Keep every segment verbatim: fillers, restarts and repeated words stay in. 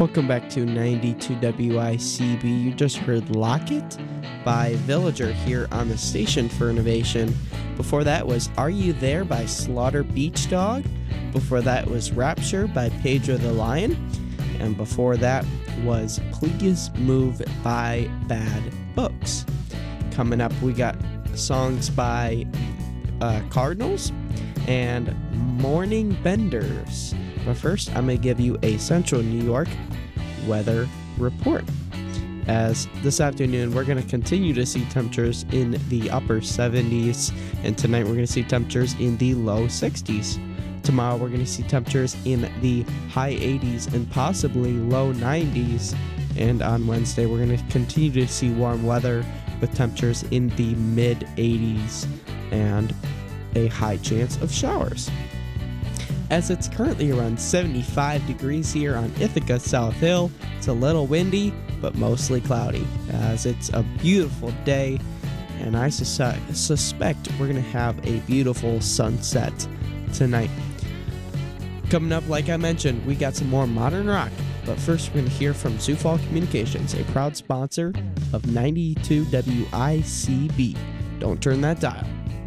Welcome back to ninety-two W I C B. You just heard Lock It by Villager here on the Station for Innovation. Before that was Are You There by Slaughter Beach Dog. Before that was Rapture by Pedro the Lion. And before that was Please Move by Bad Books. Coming up, we got songs by uh, Cardinals and Morning Benders. But first, I'm going to give you a Central New York weather report. As this afternoon, we're going to continue to see temperatures in the upper seventies, and tonight we're going to see temperatures in the low sixties. Tomorrow, we're going to see temperatures in the high eighties and possibly low nineties. And on Wednesday, we're going to continue to see warm weather with temperatures in the mid eighties and a high chance of showers. As it's currently around seventy-five degrees here on Ithaca South Hill, it's a little windy, but mostly cloudy, as it's a beautiful day, and I sus- suspect we're going to have a beautiful sunset tonight. Coming up, like I mentioned, we got some more modern rock, but first we're going to hear from Sioux Falls Communications, a proud sponsor of ninety-two W I C B. Don't turn that dial.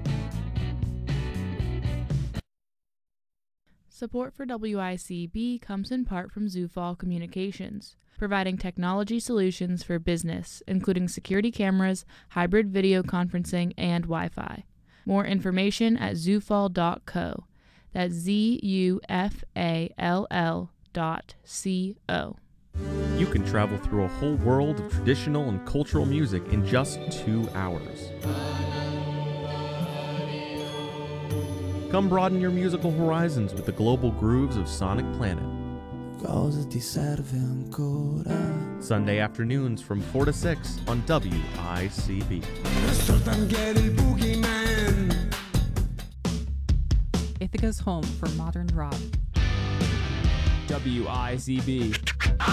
Support for W I C B comes in part from Sioux Falls Communications, providing technology solutions for business, including security cameras, hybrid video conferencing, and Wi-Fi. More information at zoufall dot co. That's Z U F A L L dot C O. You can travel through a whole world of traditional and cultural music in just two hours. Come broaden your musical horizons with the global grooves of Sonic Planet. Sunday afternoons from four to six on W I C B. Ithaca's home for modern rock. W I C B.